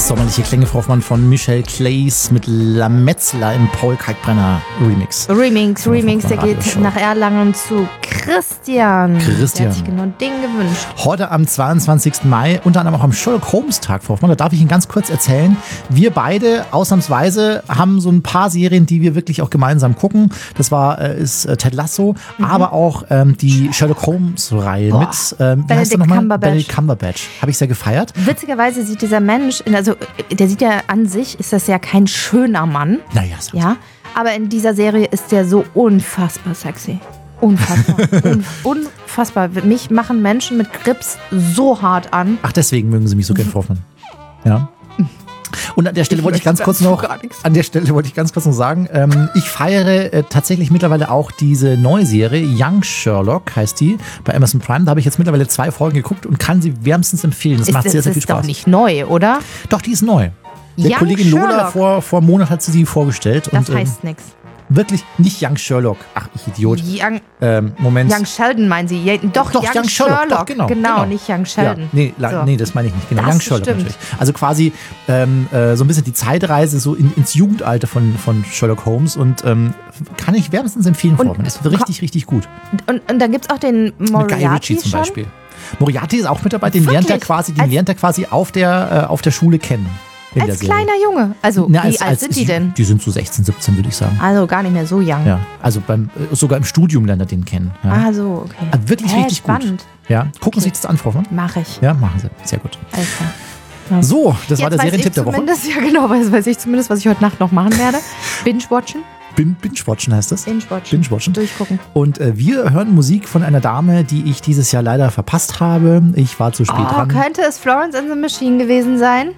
Sommerliche Klänge, Frau Hoffmann, von Michelle Claes mit La Metzler im Paul Kalkbrenner Remix. Der geht nach Erlangen zu Christian. Der hat sich genau den gewünscht. Heute am 22. Mai, unter anderem auch am Sherlock Holmes Tag, Frau Hoffmann, da darf ich Ihnen ganz kurz erzählen. Wir beide ausnahmsweise haben so ein paar Serien, die wir wirklich auch gemeinsam gucken. Das ist Ted Lasso, aber auch die Sherlock Holmes Reihe mit Benedict Cumberbatch. Habe ich sehr gefeiert. Witzigerweise sieht dieser Mensch, der sieht ja an sich, ist das ja kein schöner Mann. Naja, ja. Aber in dieser Serie ist der so unfassbar sexy. Unfassbar. Unfassbar. Mich machen Menschen mit Krebs so hart an. Ach, deswegen mögen Sie mich so gern, Frau Hoffmann. Ja. Und an der Stelle wollte ich ganz kurz noch sagen, ich feiere tatsächlich mittlerweile auch diese neue Serie, Young Sherlock heißt die, bei Amazon Prime. Da habe ich jetzt mittlerweile 2 Folgen geguckt und kann sie wärmstens empfehlen. Das macht sehr, sehr viel Spaß. Das ist doch nicht neu, oder? Doch, die ist neu. Der Kollegin Lola vor einem Monat hat sie die vorgestellt. Das heißt nichts. Wirklich nicht Young Sherlock. Ach, ich Idiot. Moment. Young Sheldon meinen Sie? Ja, doch, Young Sherlock. Doch, genau, nicht Young Sheldon. Ja, nee, das meine ich nicht. Genau, das Young Sherlock stimmt. natürlich. Also quasi so ein bisschen die Zeitreise so ins Jugendalter von Sherlock Holmes und kann ich wärmstens empfehlen, Frau Hoffmann. Das ist richtig, richtig gut. Und dann gibt es auch den Moriarty mit Guy Ritchie zum Beispiel. Moriarty ist auch mit dabei. Den lernt er quasi auf der Schule kennen. Als kleiner Junge. Also, wie alt sind die denn? Die sind so 16, 17, würde ich sagen. Also gar nicht mehr so young. Ja, also sogar im Studium lernt er den kennen. Ja. Ah, so, okay. Also wirklich richtig spannend. Gut. Ja, gucken Sie sich das an, Frau Hoffmann. Mach ich. Ja, machen Sie. Sehr gut. Alles klar. Ja. So, das war der Serientipp der Woche. Ja, genau, weiß ich zumindest, was ich heute Nacht noch machen werde. Binge-watchen. Binge-watchen heißt das? Binge-watchen. Durchgucken. Und wir hören Musik von einer Dame, die ich dieses Jahr leider verpasst habe. Ich war zu spät dran. Könnte es Florence and the Machine gewesen sein?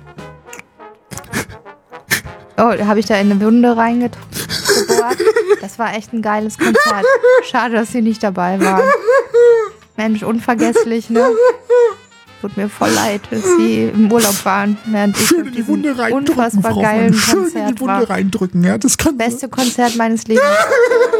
Oh, habe ich da in eine Wunde reingebohrt? Das war echt ein geiles Konzert. Schade, dass Sie nicht dabei waren. Mensch, unvergesslich, ne? Tut mir voll leid, dass Sie im Urlaub waren, während ich schön in die Wunde reindrücken, unfassbar Frau geilen Hoffmann. Konzert schön in die Wunde reindrücken, ja, das kann beste Konzert meines Lebens.